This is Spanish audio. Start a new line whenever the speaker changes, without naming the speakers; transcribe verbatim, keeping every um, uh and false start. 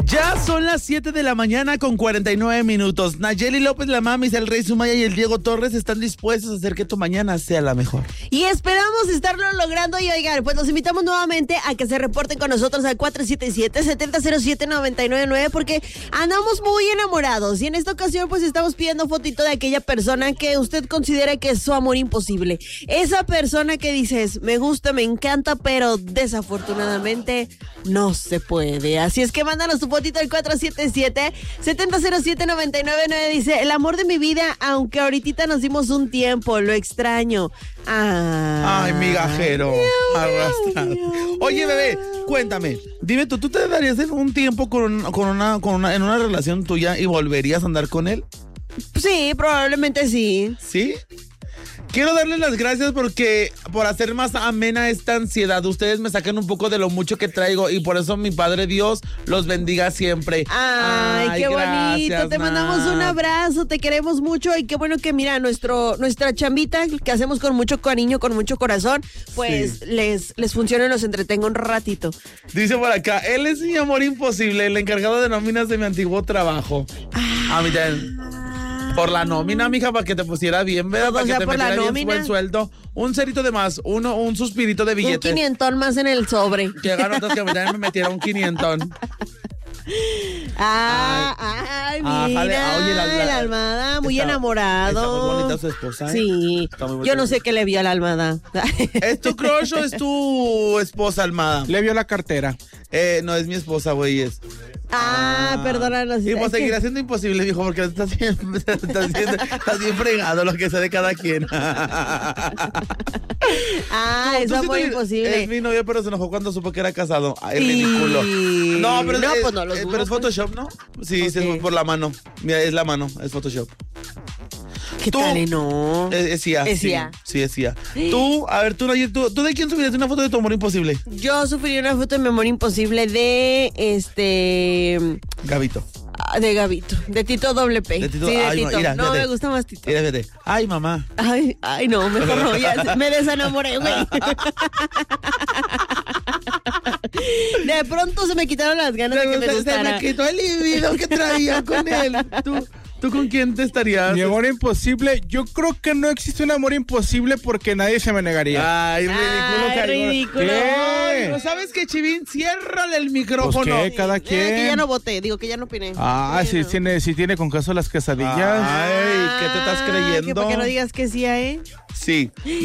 Ya son las siete de la mañana con cuarenta y nueve minutos. Nayeli López, la Mamis, el Rey Sumaya y el Diego Torres están dispuestos a hacer que tu mañana sea la mejor.
Y esperamos estarlo logrando. Y oigan, pues los invitamos nuevamente a que se reporten con nosotros al cuatro siete siete, siete cero cero siete, nueve nueve nueve porque andamos muy enamorados. Y en esta ocasión pues estamos pidiendo fotito de aquella persona que usted considera que es su amor imposible. Esa persona que dices, me gusta, me encanta, pero desafortunadamente no se puede. Así es que mándanos tu fotito al cuatro siete siete, siete cero siete, nueve nueve nueve. Dice, el amor de mi vida, aunque ahorita nos dimos un tiempo, lo extraño. Ah,
Ay, migajero. Arrastrado. Oye, bebé, cuéntame. Dime tú, ¿tú te darías en un tiempo con, con, una, con una, en una relación tuya y volverías a andar con él?
Sí, probablemente sí.
¿Sí? Quiero darles las gracias porque por hacer más amena esta ansiedad. Ustedes me sacan un poco de lo mucho que traigo y por eso mi Padre Dios los bendiga siempre.
Ay, Ay qué gracias, bonito. Te Nat. mandamos un abrazo, te queremos mucho y qué bueno que mira, nuestro nuestra chambita que hacemos con mucho cariño, con mucho corazón, pues sí. les, les funciona y los entretengo un ratito.
Dice por acá, él es mi amor imposible, el encargado de nóminas de mi antiguo trabajo. Ah. A mí también. Por la nómina, mija, para que te pusiera bien, ¿verdad? Para
o sea,
que te
por
metiera
la
bien
nómina.
Buen sueldo. Un cerito de más, uno, un suspirito de billete.
Un quinientón más en el sobre.
Que ganas que me metiera un quinientón.
Ah, ay, ay mira, ah, oye, la, la, la Almada, muy está, enamorado.
Está muy bonita su esposa, ¿eh?
Sí, yo no sé qué le vio a la Almada.
¿Es tu crush o es tu esposa, Almada?
Le vio la cartera.
Eh, no, es mi esposa, güey, es.
Ah, ah, perdónanos.
Y pues seguirá siendo imposible, viejo, porque estás bien, estás bien, estás bien fregado lo que sea de cada quien.
Ah, eso es muy imposible.
Es mi novio, pero se enojó cuando supo que era casado. Ay, es ridículo. No, pero,
no,
es,
pues no lo
eh,
dudo,
pero es Photoshop, ¿no? Sí, okay. Es por la mano. Mira, es la mano, es Photoshop.
¿Qué
¿Tú?
tal, no?
Es, es I A.
Es
sí,
I A.
Sí, es I A. Tú, a ver, tú, tú, ¿tú de quién subirías una foto de tu amor imposible?
Yo subiría una foto de mi amor imposible de, este...
Gabito.
De Gabito, de Tito Doble P.
De Tito,
sí, de
ay,
Tito.
Mira,
no,
fíjate,
me gusta más Tito.
Mira, fíjate. Ay, mamá.
Ay, ay, no, mejor no, ya me desenamoré, güey. De pronto se me quitaron las ganas de que me gustara.
Se me quitó el libido que traía con él. Tú... ¿Tú con quién te estarías?
Mi amor imposible, yo creo que no existe un amor imposible porque nadie se me negaría.
Ay, ridículo.
Ay, ridículo.
¿Qué? ¿No sabes qué, Chivín? Ciérrale el micrófono.
Pues ¿qué? Cada quien.
Eh, que ya no voté, digo que ya no opiné.
Ah, sí,
no.
tiene, sí tiene con caso las quesadillas.
Ay, ¿qué te estás creyendo?
Que para que no digas que sí, ¿eh?
Sí.